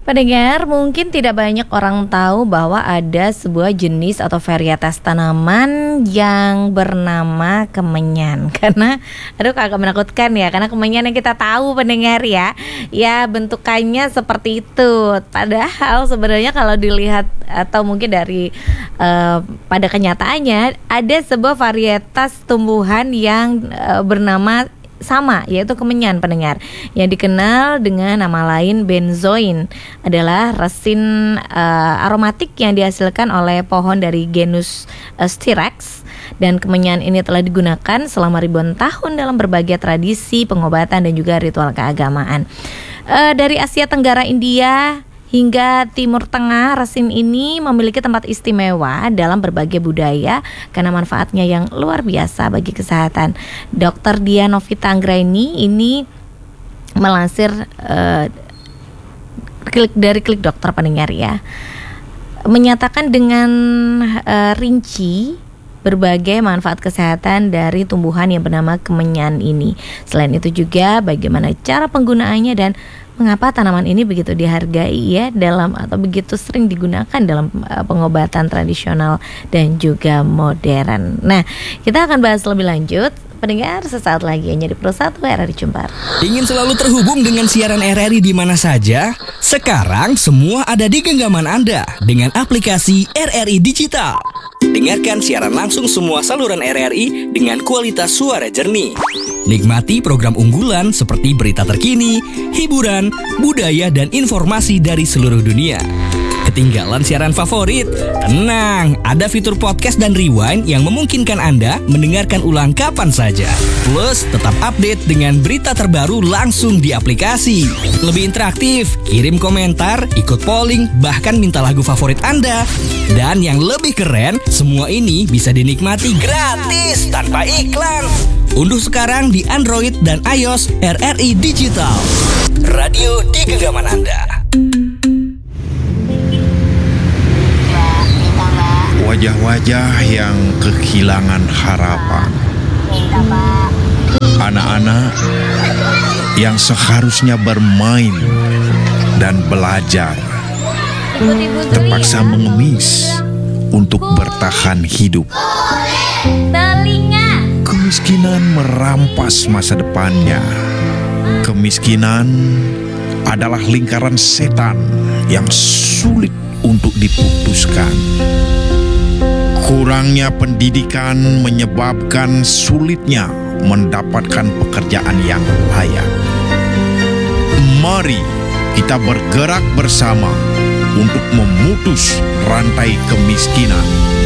Pendengar, mungkin tidak banyak orang tahu bahwa ada sebuah jenis atau varietas tanaman yang bernama kemenyan. Karena, agak menakutkan ya, karena kemenyan yang kita tahu pendengar ya bentukannya seperti itu. Padahal sebenarnya kalau dilihat atau mungkin dari pada kenyataannya, ada sebuah varietas tumbuhan yang bernama sama, yaitu kemenyan pendengar, yang dikenal dengan nama lain benzoin, adalah resin aromatik yang dihasilkan oleh pohon dari genus Styrax. Dan kemenyan ini telah digunakan selama ribuan tahun dalam berbagai tradisi pengobatan dan juga ritual keagamaan. Dari Asia Tenggara, India hingga Timur Tengah, resin ini memiliki tempat istimewa dalam berbagai budaya karena manfaatnya yang luar biasa bagi kesehatan. Dr. Dian Novita Anggraini ini melansir dari Klik Dokter pendengar ya, menyatakan dengan rinci berbagai manfaat kesehatan dari tumbuhan yang bernama kemenyan ini. Selain itu juga bagaimana cara penggunaannya dan mengapa tanaman ini begitu dihargai ya dalam atau begitu sering digunakan dalam pengobatan tradisional dan juga modern. Nah, kita akan bahas lebih lanjut pendengar sesaat lagi hanya di Pro 1 RRI Jember. Ingin selalu terhubung dengan siaran RRI di mana saja? Sekarang semua ada di genggaman Anda dengan aplikasi RRI Digital. Dengarkan siaran langsung semua saluran RRI dengan kualitas suara jernih. Nikmati program unggulan seperti berita terkini, hiburan, budaya, dan informasi dari seluruh dunia. Ketinggalan siaran favorit? Tenang, ada fitur podcast dan rewind yang memungkinkan Anda mendengarkan ulang kapan saja. Plus, tetap update dengan berita terbaru langsung di aplikasi. Lebih interaktif, kirim komentar, ikut polling, bahkan minta lagu favorit Anda. Dan yang lebih keren, semua ini bisa dinikmati gratis tanpa iklan. Unduh sekarang di Android dan iOS RRI Digital. Radio di genggaman Anda. Wajah-wajah yang kehilangan harapan, anak-anak yang seharusnya bermain dan belajar terpaksa mengemis untuk bertahan hidup. Kemiskinan merampas masa depannya. Kemiskinan adalah lingkaran setan yang sulit untuk diputuskan. Kurangnya pendidikan menyebabkan sulitnya mendapatkan pekerjaan yang layak. Mari kita bergerak bersama untuk memutus rantai kemiskinan.